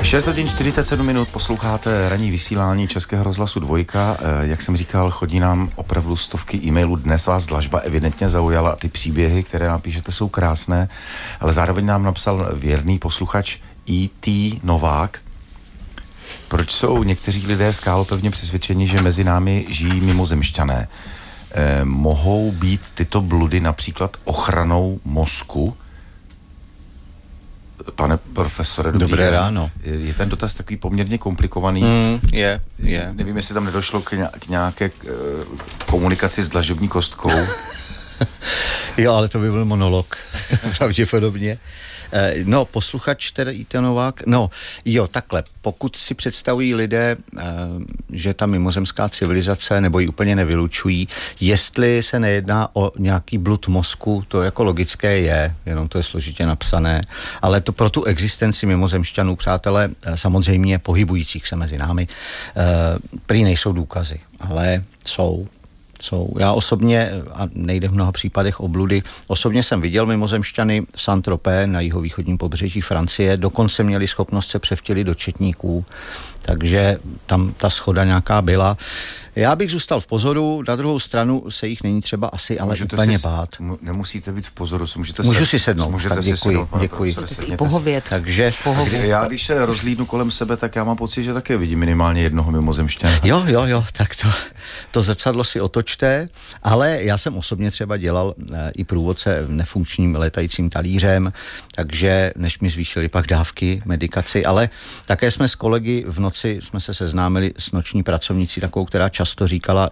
6 hodin 47 minut posloucháte ranní vysílání Českého rozhlasu Dvojka. Jak jsem říkal, chodí nám opravdu stovky e-mailů. Dnes vás dlažba evidentně zaujala. Ty příběhy, které napíšete, jsou krásné, ale zároveň nám napsal věrný posluchač E.T. Novák. Proč jsou někteří lidé skálopevně přesvědčeni, že mezi námi žijí mimozemšťané? Mohou být tyto bludy například ochranou mozku? Pane profesore, dobré ráno. Je ten dotaz takový poměrně komplikovaný. Je. Nevím, jestli tam nedošlo k nějaké komunikaci s dlažební kostkou. Jo, ale to by byl monolog, pravděpodobně. No, posluchač tedy ten Novák, takhle, pokud si představují lidé, že ta mimozemská civilizace, nebo ji úplně nevylučují, jestli se nejedná o nějaký blud mozku, to jako logické je, jenom to je složitě napsané, ale to pro tu existenci mimozemšťanů, přátelé, samozřejmě pohybujících se mezi námi, prý nejsou důkazy, ale jsou. Já osobně, a nejde v mnoha případech o bludy, osobně jsem viděl mimozemšťany v Saint-Tropez na jihovýchodním pobřeží Francie, dokonce měli schopnost se převtělit do četníků, takže tam ta shoda nějaká byla. Já bych zůstal v pozoru, na druhou stranu se jich není třeba asi ale můžete úplně bát. Nemusíte být v pozoru, můžu si sednout, tak děkuji. Takže já, když se rozhlídnu kolem sebe, tak já mám pocit, že také vidím minimálně jednoho mimozemšťana. Jo, tak to zrcadlo si otočte, ale já jsem osobně třeba dělal i průvodce v nefunkčním létajícím talířem, takže než mi zvýšili pak dávky, medikaci, ale také jsme s kolegy v noci jsme se seznámili s noční pracovnicí takovou, která často říkala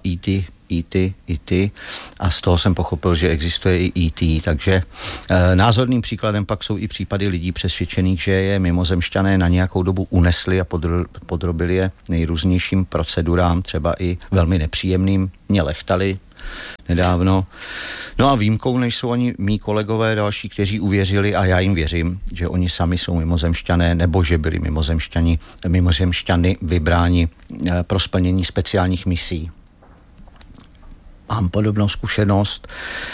E.T. a z toho jsem pochopil, že existuje i E.T. Takže názorným příkladem pak jsou i případy lidí přesvědčených, že je mimozemšťané na nějakou dobu unesli a podrobili je nejrůznějším procedurám, třeba i velmi nepříjemným. Mě lechtali nedávno. No a výjimkou nejsou ani mý kolegové další, kteří uvěřili, a já jim věřím, že oni sami jsou mimozemšťané, nebo že byli mimozemšťany vybráni pro splnění speciálních misí. Mám podobnou zkušenost.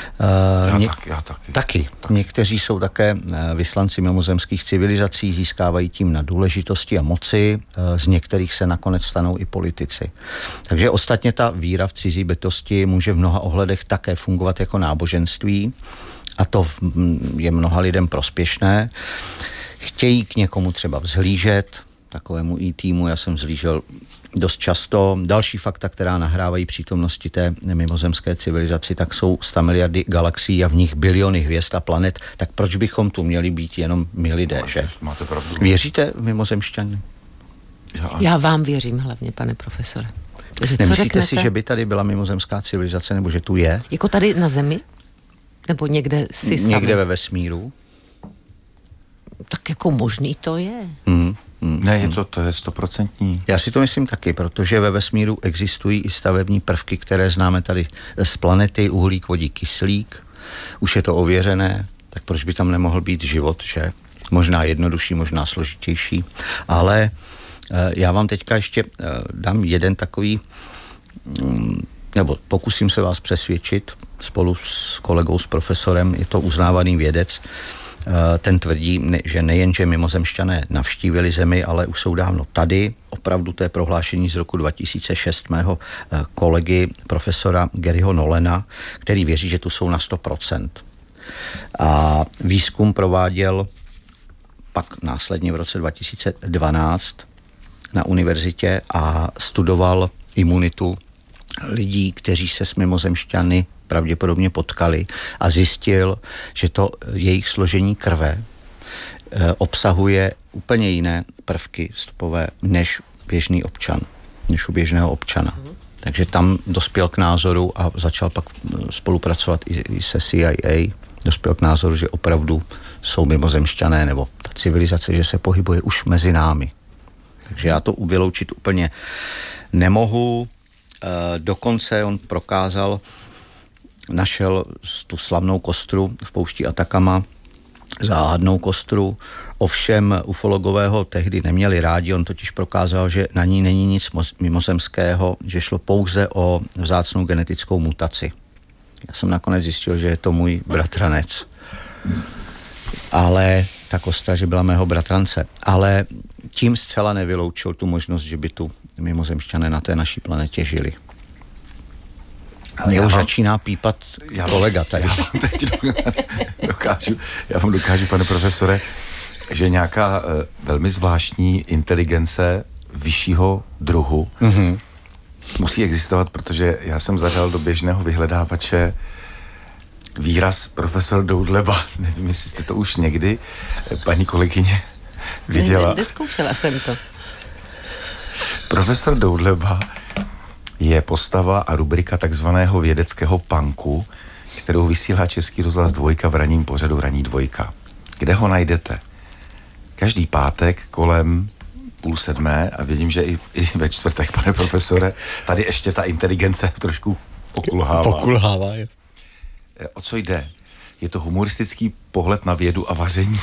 Já taky. Někteří jsou také vyslanci mimozemských civilizací, získávají tím na důležitosti a moci, z některých se nakonec stanou i politici. Takže ostatně ta víra v cizí bytosti může v mnoha ohledech také fungovat jako náboženství a to je mnoha lidem prospěšné. Chtějí k někomu třeba vzhlížet, takovému E.T. já jsem vzlížel dost často. Další fakta, která nahrávají přítomnosti té mimozemské civilizaci, tak jsou 100 miliardy galaxií a v nich biliony hvězd a planet. Tak proč bychom tu měli být jenom my lidé, že? Máte pravdu. Věříte v mimozemšťany? Já vám věřím hlavně, pane profesore. Takže nemyslíte si, že by tady byla mimozemská civilizace, nebo že tu je? Jako tady na Zemi? Nebo někde si sami? Někde ve vesmíru? Tak jako možný to je. Ne, to je 100%. Já si to myslím taky, protože ve vesmíru existují i stavební prvky, které známe tady z planety, uhlík, vodík, kyslík. Už je to ověřené, tak proč by tam nemohl být život, že? Možná jednodušší, možná složitější. Ale já vám teďka ještě dám jeden takový, nebo pokusím se vás přesvědčit spolu s kolegou, s profesorem, je to uznávaný vědec. Ten tvrdí, že nejenže mimozemšťané navštívili Zemi, ale už jsou dávno tady. Opravdu to je prohlášení z roku 2006 mého kolegy profesora Garyho Nolena, který věří, že tu jsou na 100%. A výzkum prováděl pak následně v roce 2012 na univerzitě a studoval imunitu lidí, kteří se s mimozemšťany pravděpodobně potkali a zjistil, že to jejich složení krve obsahuje úplně jiné prvky vstupové než běžný občan, než u běžného občana. Takže tam dospěl k názoru a začal pak spolupracovat i se CIA, dospěl k názoru, že opravdu jsou mimozemšťané, nebo ta civilizace, že se pohybuje už mezi námi. Takže já to vyloučit úplně nemohu. Dokonce on prokázal, našel tu slavnou kostru v poušti Atacama, záhadnou kostru. Ovšem ufologové ho tehdy neměli rádi, on totiž prokázal, že na ní není nic mimozemského, že šlo pouze o vzácnou genetickou mutaci. Já jsem nakonec zjistil, že je to můj bratranec. Ale ta kostra, že byla mého bratrance. Ale tím zcela nevyloučil tu možnost, že by tu mimozemšťané na té naší planetě žili. Mě už začíná pípat kolega tady. Já vám dokážu, pane profesore, že nějaká velmi zvláštní inteligence vyššího druhu musí existovat, protože já jsem zadal do běžného vyhledávače výraz profesor Doudleba. Nevím, jestli jste to už někdy, paní kolegyně, viděla. Neskoušela jsem to. Profesor Doudleba je postava a rubrika takzvaného vědeckého punku, kterou vysílá Český rozhlas 2 v ranním pořadu Ranní 2. Kde ho najdete? Každý pátek kolem 6:30 a vidím, že i ve čtvrtek, pane profesore, tady ještě ta inteligence trošku pokulhává. Je. O co jde? Je to humoristický pohled na vědu a vaření?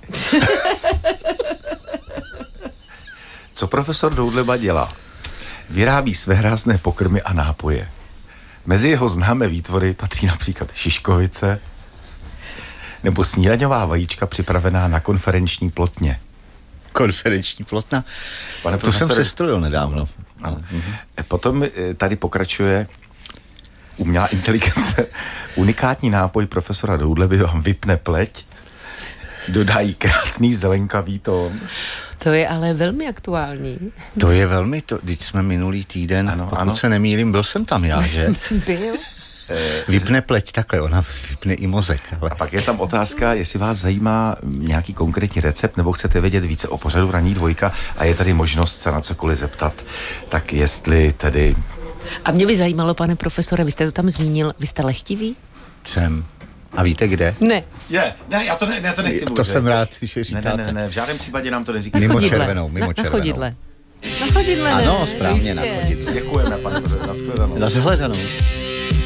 Co profesor Doudleba dělá? Vyrábí svéhrázné pokrmy a nápoje. Mezi jeho známé výtvory patří například šiškovice nebo snídaňová vajíčka připravená na konferenční plotně. Konferenční plotna? Pane to jsem sestrojil nedávno. Ano. Potom tady pokračuje umělá inteligence. Unikátní nápoj profesora Doudleby vám vypne pleť, dodají krásný zelenkavý tón. To je ale velmi aktuální. To je velmi, když jsme minulý týden, pokud se nemýlím, byl jsem tam já, že? Byl. Vypne pleť, takhle, ona vypne i mozek. Ale... A pak je tam otázka, jestli vás zajímá nějaký konkrétní recept, nebo chcete vědět více o pořadu Ranní 2 a je tady možnost se na cokoliv zeptat. Tak jestli tedy... A mě by zajímalo, pane profesore, vy jste to tam zmínil, vy jste lehtivý? Jsem. A víte kde? Ne. Já to nechci mluvit. To jsem rád, že říkáte. Ne, v žádném případě nám to neříkáte. Mimo červenou. Na chodidle. Na chodidle. Ano, správně, na chodidle. Děkujeme, pane profesore, na shledanou. Na shledanou.